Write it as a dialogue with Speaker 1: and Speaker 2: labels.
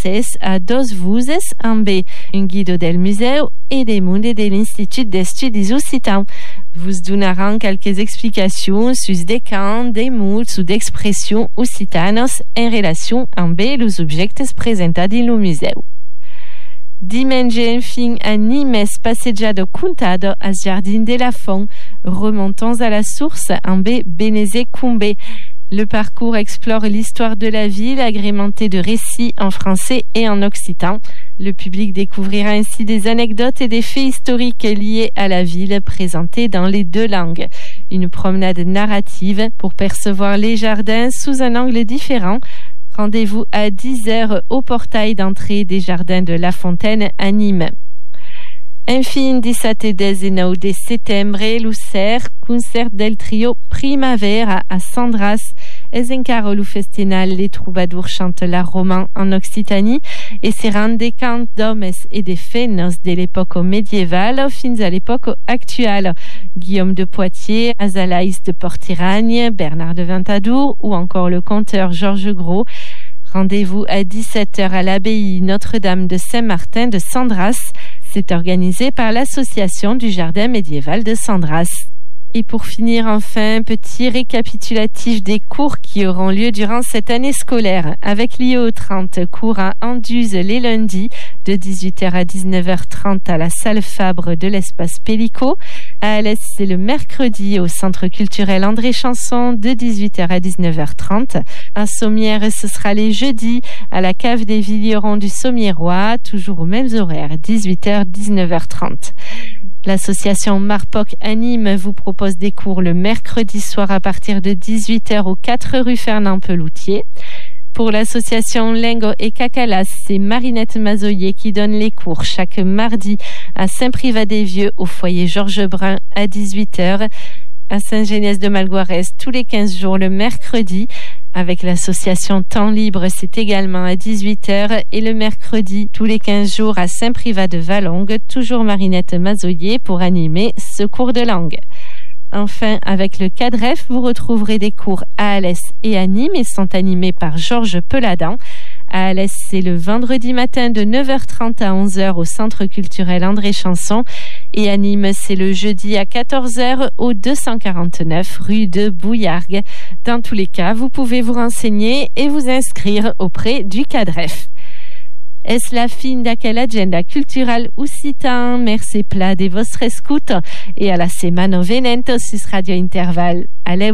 Speaker 1: accés a dos vuses ambe un guido del museu et des monde de l'Institut d'Estudis Occitans. Vous donneront quelques explications sur des camps, des mots ou d'expressions occitanos en relation avec les objets présentés dans le museu. Dimanche, enfin, animes passeggiado contado al Jardin de la Font, remontons à la source en Benezé Combe. Le parcours explore l'histoire de la ville, agrémenté de récits en français et en occitan. Le public découvrira ainsi des anecdotes et des faits historiques liés à la ville présentés dans les deux langues. Une promenade narrative pour percevoir les jardins sous un angle différent. Rendez-vous à 10h au portail d'entrée des jardins de La Fontaine à Nîmes. Enfin, 17 et 19 de settembre, l'Ucer, concert del trio Primavera a Sandras, es encara le festival Les Troubadours chantent la roman en Occitanie et seran des cants d'hommes et des fenos de l'époque médiévale fins à l'époque actuelle. Guillaume de Poitiers, Azalaïs de Portiragne, Bernard de Ventadour ou encore le conteur Georges Gros. Rendez-vous à 17h à l'abbaye Notre-Dame de Saint-Martin de Sandras. C'est organisé par l'association du jardin médiéval de Sandras. Et pour finir, enfin, petit récapitulatif des cours qui auront lieu durant cette année scolaire. Avec l'IO 30, cours à Anduze les lundis de 18h à 19h30 à la salle Fabre de l'espace Pélico. À Alès, c'est le mercredi au centre culturel André Chanson de 18h à 19h30. À Sommières, ce sera les jeudis à la cave des Villerons du Sommiérois, toujours aux mêmes horaires, 18h, 19h30. L'association Marpoc à Nîmes vous propose des cours le mercredi soir à partir de 18h au 4 rue Fernand Peloutier. Pour l'association Lengo et Cacalas, c'est Marinette Mazoyer qui donne les cours chaque mardi à Saint-Privat-des-Vieux au foyer Georges Brun à 18h, à Saint-Genès-de-Malgoirès tous les 15 jours le mercredi. Avec l'association Temps Libre, c'est également à 18h et le mercredi tous les 15 jours à Saint-Privat-de-Valongue, toujours Marinette Mazoyer pour animer ce cours de langue. Enfin, avec le CADREF, vous retrouverez des cours à Alès et à Nîmes. Ils sont animés par Georges Peladan. À Alès, c'est le vendredi matin de 9h30 à 11h au Centre culturel André Chanson. Et à Nîmes, c'est le jeudi à 14h au 249 rue de Bouillargues. Dans tous les cas, vous pouvez vous renseigner et vous inscrire auprès du CADREF. Es la fin d'aquella agenda cultural occitan. Merci pla de vostra escuta et à la semana venente sur Radio Interval. Allez,